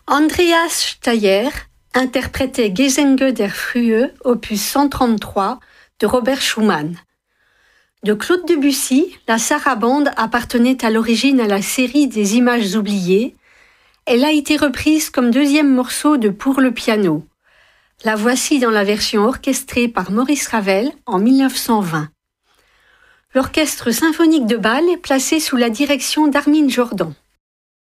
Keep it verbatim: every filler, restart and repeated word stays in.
Andreas Steyr interprétait Gesänge der Frühe, opus cent trente-trois, de Robert Schumann. De Claude Debussy, la sarabande appartenait à l'origine à la série des Images oubliées. Elle a été reprise comme deuxième morceau de Pour le piano. La voici dans la version orchestrée par Maurice Ravel en mille neuf cent vingt. L'orchestre symphonique de Bâle est placé sous la direction d'Armin Jordan.